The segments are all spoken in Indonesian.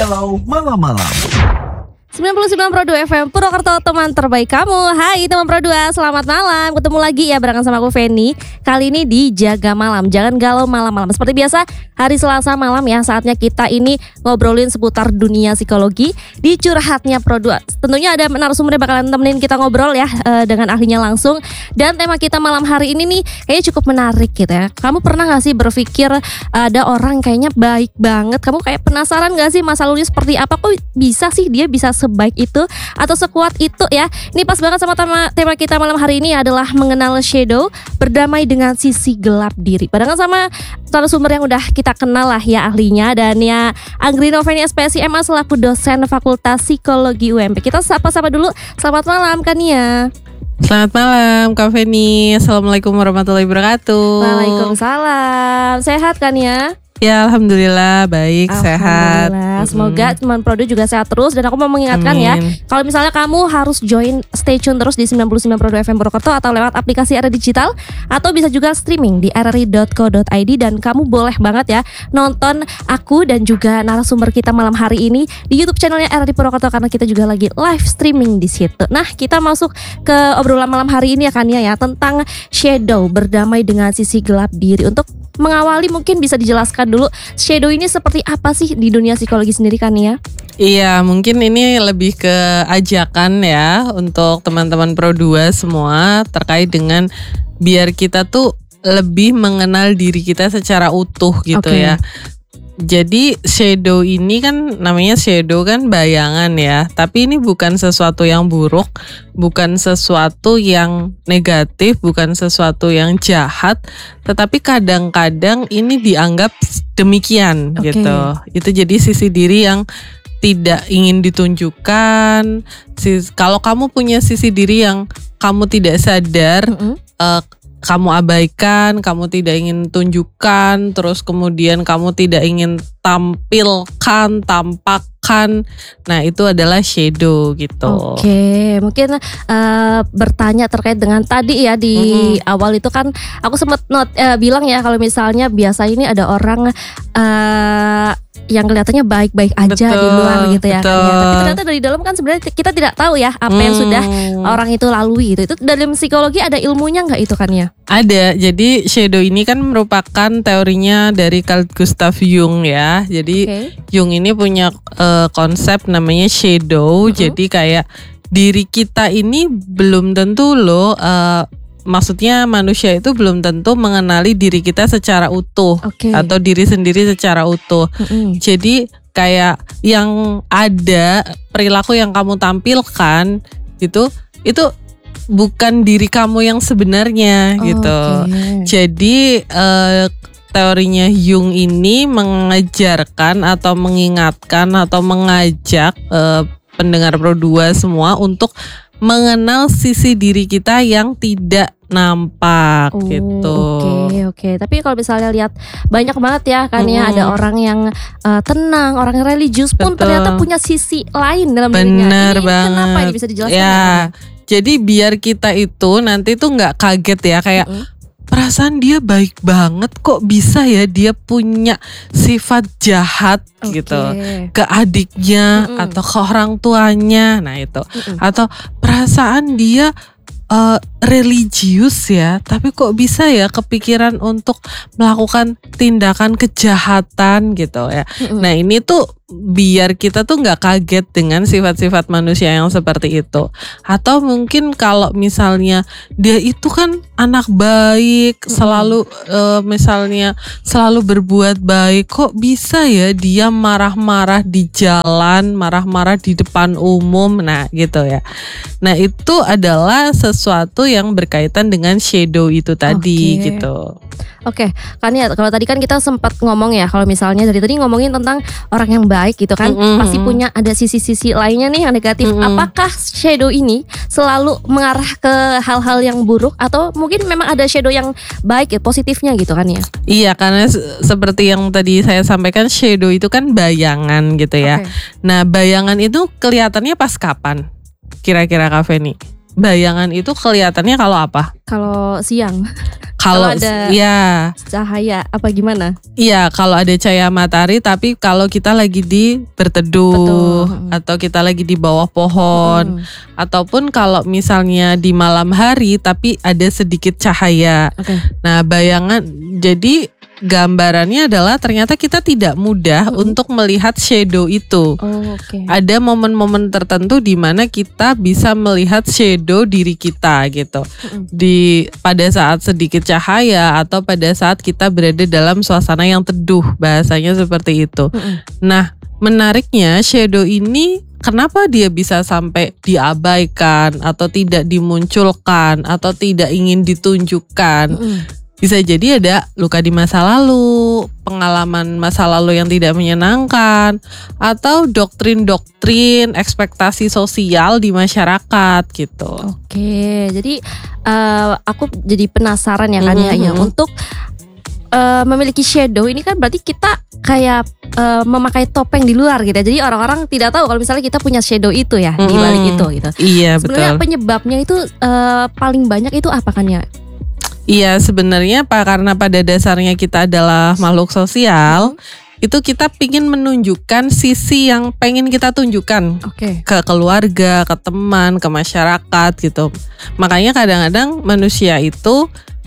Galau Malam-Malam 99,2 FM Purwokerto, teman terbaik kamu. Hai teman Pro 2, selamat malam. Ketemu lagi ya barengan sama aku Feni. Kali ini di Jaga Malam, jangan galau malam-malam. Seperti biasa, hari Selasa malam ya, saatnya kita ini ngobrolin seputar dunia psikologi di Curhatnya Pro 2. Tentunya ada narasumber yang bakalan temenin kita ngobrol ya, dengan ahlinya langsung. Dan tema kita malam hari ini nih kayaknya cukup menarik gitu ya. Kamu pernah gak sih berpikir ada orang kayaknya baik banget, kamu kayak penasaran gak sih masa lalunya seperti apa, kok bisa sih dia bisa sebaik itu atau sekuat itu ya. Ini pas banget sama tema kita malam hari ini adalah mengenal shadow, berdamai dengan sisi gelap diri. Barengan sama narasumber yang udah kita kenal lah ya ahlinya, dan ya Anggrino Feni SPSI MA selaku dosen Fakultas Psikologi UMP. Kita sapa-sapa dulu. Selamat malam Kania. Selamat malam Kak Feni. Assalamualaikum warahmatullahi wabarakatuh. Waalaikumsalam. Sehat Kania? Ya alhamdulillah baik, sehat. Semoga teman Prodo juga sehat terus. Dan aku mau mengingatkan ya, kalau misalnya kamu harus stay tune terus di 99 Prodo FM Purwokerto atau lewat aplikasi RRI Digital, atau bisa juga streaming di rri.co.id. Dan kamu boleh banget ya nonton aku dan juga narasumber kita malam hari ini di YouTube channelnya RRI Purwokerto, karena kita juga lagi live streaming di situ. Nah, kita masuk ke obrolan malam hari ini ya Kania ya, tentang shadow, berdamai dengan sisi gelap diri. Untuk mengawali mungkin bisa dijelaskan dulu shadow ini seperti apa sih di dunia psikologi sendiri kan ya? Iya, mungkin ini lebih ke ajakan ya untuk teman-teman Pro 2 semua terkait dengan biar kita tuh lebih mengenal diri kita secara utuh gitu ya. Jadi shadow ini kan namanya shadow kan bayangan ya, tapi ini bukan sesuatu yang buruk, bukan sesuatu yang negatif, bukan sesuatu yang jahat, tetapi kadang-kadang ini dianggap demikian gitu. Itu jadi sisi diri yang tidak ingin ditunjukkan. Kalau kamu punya sisi diri yang kamu tidak sadar, kamu abaikan, kamu tidak ingin tunjukkan, terus kemudian kamu tidak ingin tampilkan, tampakkan. Nah, itu adalah shadow gitu. Oke, mungkin bertanya terkait dengan tadi ya di awal itu kan aku sempat bilang ya kalau misalnya biasa ini ada orang yang kelihatannya baik-baik aja di luar gitu ya kan ya. Tapi ternyata dari dalam kan sebenarnya kita tidak tahu ya apa yang sudah orang itu lalui gitu. Itu dalam psikologi ada ilmunya nggak itu kan ya? Ada. Jadi shadow ini kan merupakan teorinya dari Carl Gustav Jung ya. Jadi Jung ini punya konsep namanya shadow. Jadi kayak diri kita ini belum tentu loh, maksudnya manusia itu belum tentu mengenali diri kita secara utuh atau diri sendiri secara utuh. Jadi kayak yang ada perilaku yang kamu tampilkan gitu, itu bukan diri kamu yang sebenarnya gitu. Jadi teorinya Jung ini mengajarkan atau mengingatkan atau mengajak pendengar Pro 2 semua untuk mengenal sisi diri kita yang tidak nampak gitu. Oke. Tapi kalau misalnya lihat banyak banget ya kan ya, ada orang yang tenang, orang yang religius pun ternyata punya sisi lain dalam dirinya. Ini banget. Kenapa ini bisa dijelaskan? Ya, jadi biar kita itu nanti tuh nggak kaget ya kayak perasaan dia baik banget kok bisa ya dia punya sifat jahat gitu ke adiknya atau ke orang tuanya. Nah itu atau perasaan dia religius ya, tapi kok bisa ya kepikiran untuk melakukan tindakan kejahatan gitu ya. Nah ini tuh biar kita tuh nggak kaget dengan sifat-sifat manusia yang seperti itu. Atau mungkin kalau misalnya dia itu kan anak baik, selalu misalnya selalu berbuat baik, kok bisa ya dia marah-marah di jalan, marah-marah di depan umum. Nah gitu ya. Nah itu adalah sesuatu yang berkaitan dengan shadow itu tadi gitu. Oke, kan ya kalau tadi kan kita sempat ngomong ya, kalau misalnya dari tadi ngomongin tentang orang yang baik gitu kan, pasti punya ada sisi-sisi lainnya nih yang negatif. Apakah shadow ini selalu mengarah ke hal-hal yang buruk, atau mungkin memang ada shadow yang baik ya, positifnya gitu kan ya? Iya, karena seperti yang tadi saya sampaikan, shadow itu kan bayangan gitu ya. Nah, bayangan itu kelihatannya pas kapan? Kira-kira Kak Feni? bayangan itu kelihatannya kalau apa? Kalau siang. Kalau ada ya, cahaya apa gimana? iya kalau ada cahaya matahari, tapi kalau kita lagi di berteduh atau kita lagi di bawah pohon, ataupun kalau misalnya di malam hari tapi ada sedikit cahaya. Nah, bayangan, jadi gambarannya adalah ternyata kita tidak mudah untuk melihat shadow itu. Ada momen-momen tertentu di mana kita bisa melihat shadow diri kita gitu. Pada saat sedikit cahaya atau pada saat kita berada dalam suasana yang teduh, bahasanya seperti itu. Nah, menariknya shadow ini kenapa dia bisa sampai diabaikan atau tidak dimunculkan atau tidak ingin ditunjukkan? Bisa jadi ada luka di masa lalu, pengalaman masa lalu yang tidak menyenangkan, atau doktrin-doktrin ekspektasi sosial di masyarakat gitu. Oke, jadi aku jadi penasaran ya kan ya untuk memiliki shadow ini kan berarti kita kayak memakai topeng di luar gitu ya. Jadi orang-orang tidak tahu kalau misalnya kita punya shadow itu ya di balik itu gitu. Iya, sebenarnya betul. Penyebabnya itu paling banyak itu apa kan ya? Iya, sebenarnya karena pada dasarnya kita adalah makhluk sosial, itu kita pingin menunjukkan sisi yang pengen kita tunjukkan ke keluarga, ke teman, ke masyarakat gitu. Makanya kadang-kadang manusia itu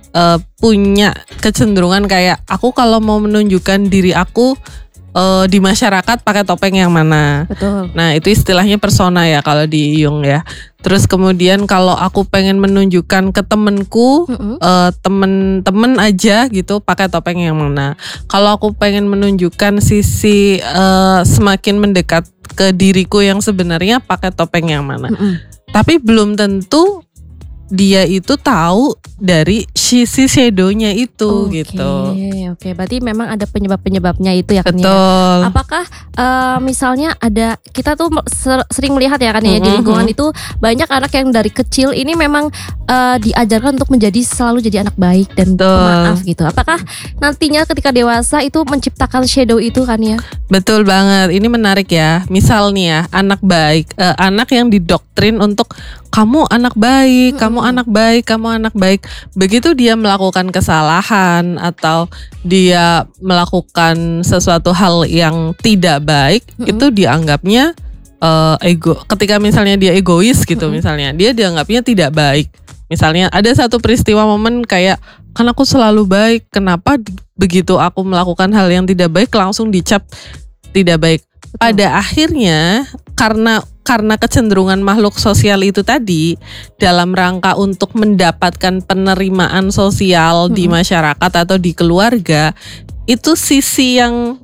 punya kecenderungan kayak aku kalau mau menunjukkan diri aku di masyarakat pakai topeng yang mana. Betul. Nah, itu istilahnya persona ya kalau di Jung ya. Terus kemudian kalau aku pengen menunjukkan ke temenku, temen-temen aja gitu pakai topeng yang mana. Kalau aku pengen menunjukkan sisi semakin mendekat ke diriku yang sebenarnya pakai topeng yang mana. Tapi belum tentu dia itu tahu dari sisi shadow-nya itu gitu. Oke, berarti memang ada penyebab-penyebabnya itu ya kan. Betul. Ya. Apakah misalnya ada, kita tuh sering melihat ya kan ya di lingkungan itu banyak anak yang dari kecil ini memang diajarkan untuk selalu jadi anak baik dan pemaaf gitu. Apakah nantinya ketika dewasa itu menciptakan shadow itu kan ya? Betul banget. Ini menarik ya. Misal nih ya, anak baik, anak yang didoktrin untuk kamu anak baik, kamu anak baik, kamu anak baik. Begitu dia melakukan kesalahan atau dia melakukan sesuatu hal yang tidak baik, itu dianggapnya ego. Ketika misalnya dia egois gitu, misalnya dia dianggapnya tidak baik. Misalnya ada satu peristiwa momen kayak, kan aku selalu baik, kenapa begitu aku melakukan hal yang tidak baik langsung dicap tidak baik. Pada akhirnya karena kecenderungan makhluk sosial itu tadi, dalam rangka untuk mendapatkan penerimaan sosial di masyarakat atau di keluarga, itu sisi yang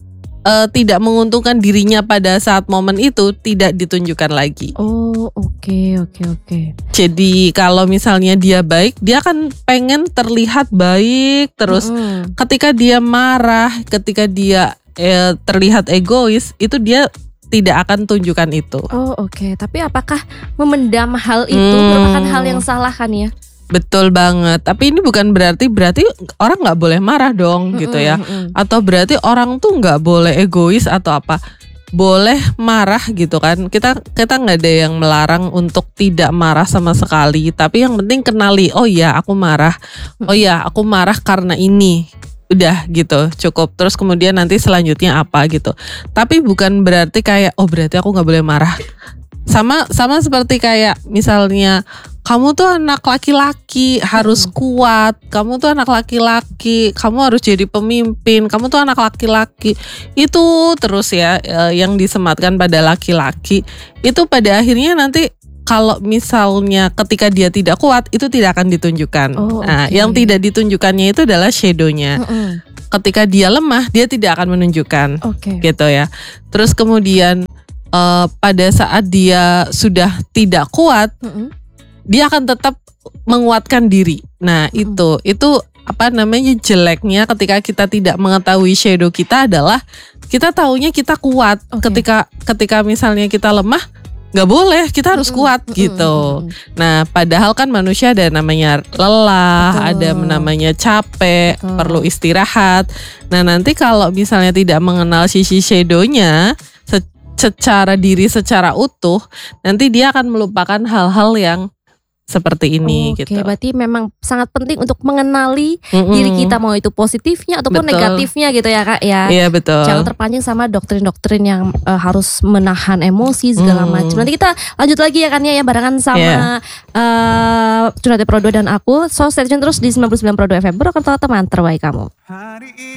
tidak menguntungkan dirinya pada saat momen itu tidak ditunjukkan lagi. Oke. Jadi kalau misalnya dia baik, dia akan pengen terlihat baik terus. Ketika dia marah, ketika dia terlihat egois, itu dia tidak akan tunjukkan itu. Oke. Tapi apakah memendam hal itu merupakan hal yang salah kan ya? Betul banget. Tapi ini bukan berarti orang nggak boleh marah dong gitu ya. Atau berarti orang tuh nggak boleh egois atau apa. Boleh marah gitu kan. Kita nggak ada yang melarang untuk tidak marah sama sekali. Tapi yang penting kenali, oh iya aku marah. Oh iya aku marah karena ini. Udah gitu, cukup. Terus kemudian nanti selanjutnya apa gitu. Tapi bukan berarti kayak berarti aku nggak boleh marah. Sama seperti kayak misalnya kamu tuh anak laki-laki harus kuat, kamu tuh anak laki-laki kamu harus jadi pemimpin, kamu tuh anak laki-laki. Itu terus ya yang disematkan pada laki-laki. Itu pada akhirnya nanti kalau misalnya ketika dia tidak kuat, itu tidak akan ditunjukkan. Nah, yang tidak ditunjukkannya itu adalah shadow-nya. Ketika dia lemah, dia tidak akan menunjukkan. Gitu ya. Terus kemudian pada saat dia sudah tidak kuat, dia akan tetap menguatkan diri. Nah, itu apa namanya jeleknya ketika kita tidak mengetahui shadow kita adalah kita taunya kita kuat. Ketika misalnya kita lemah, nggak boleh, kita harus kuat gitu. Nah, padahal kan manusia ada namanya lelah, ada namanya capek, perlu istirahat. Nah, nanti kalau misalnya tidak mengenal sisi shadow-nya secara diri, secara utuh, nanti dia akan melupakan hal-hal yang seperti ini Oke, gitu. berarti memang sangat penting untuk mengenali diri kita, mau itu positifnya ataupun Betul. negatifnya gitu ya Kak ya. Iya betul. Jangan terpancing sama doktrin-doktrin yang harus menahan emosi segala macam. Nanti kita lanjut lagi ya kan ya barengan sama Curhat Pro 2 dan aku. So stay tune terus di 99 Pro 2 FM Purwokerto, teman terbaik kamu.